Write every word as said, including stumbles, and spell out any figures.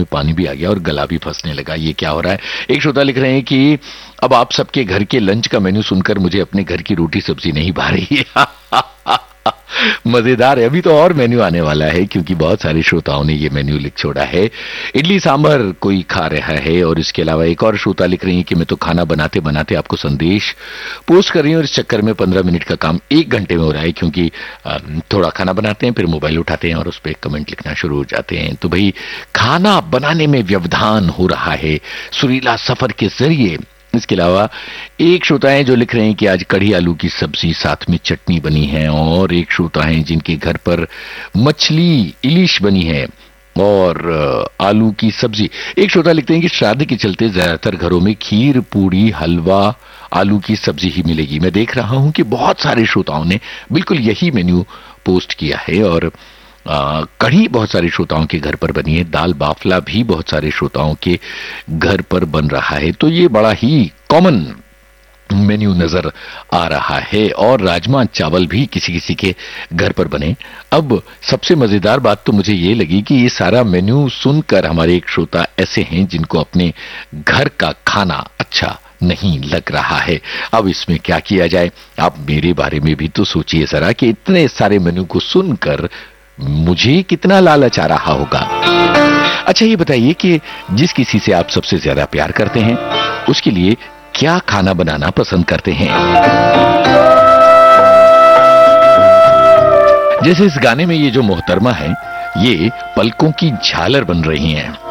में पानी भी आ गया और गला भी फंसने लगा। ये क्या हो रहा है? एक श्रोता लिख रहे हैं कि अब आप सबके घर के लंच का मेन्यू सुनकर मुझे अपने घर की रोटी सब्जी नहीं भा रही है। मजेदार है। अभी तो और मेन्यू आने वाला है क्योंकि बहुत सारे श्रोताओं ने ये मेन्यू लिख छोड़ा है। इडली सांभर कोई खा रहा है और इसके अलावा एक और श्रोता लिख रही है कि मैं तो खाना बनाते बनाते आपको संदेश पोस्ट कर रही हूँ और इस चक्कर में पंद्रह मिनट का काम एक घंटे में हो रहा है क्योंकि थोड़ा खाना बनाते हैं फिर मोबाइल उठाते हैं और उस पर कमेंट लिखना शुरू हो जाते हैं। तो भाई खाना बनाने में व्यवधान हो रहा है सुरीला सफर के जरिए। इसके अलावा एक श्रोता है जो लिख रहे हैं कि आज कढ़ी आलू की सब्जी साथ में चटनी बनी है और एक श्रोता है जिनके घर पर मछली इलिश बनी है और आलू की सब्जी। एक श्रोता लिखते हैं कि श्राद्ध के चलते ज्यादातर घरों में खीर पूड़ी हलवा आलू की सब्जी ही मिलेगी। मैं देख रहा हूं कि बहुत सारे श्रोताओं ने बिल्कुल यही मेन्यू पोस्ट किया है और आ, कढ़ी बहुत सारे श्रोताओं के घर पर बनी है। दाल बाफला भी बहुत सारे श्रोताओं के घर पर बन रहा है। तो ये बड़ा ही कॉमन मेन्यू नजर आ रहा है और राजमा चावल भी किसी किसी के घर पर बने। अब सबसे मजेदार बात तो मुझे ये लगी कि ये सारा मेन्यू सुनकर हमारे एक श्रोता ऐसे हैं जिनको अपने घर का खाना अच्छा नहीं लग रहा है। अब इसमें क्या किया जाए? आप मेरे बारे में भी तो सोचिए जरा कि इतने सारे मेन्यू को सुनकर मुझे कितना लालच आ रहा होगा। अच्छा ये बताइए कि जिस किसी से आप सबसे ज्यादा प्यार करते हैं उसके लिए क्या खाना बनाना पसंद करते हैं? जैसे इस गाने में ये जो मोहतरमा है ये पलकों की झालर बन रही हैं।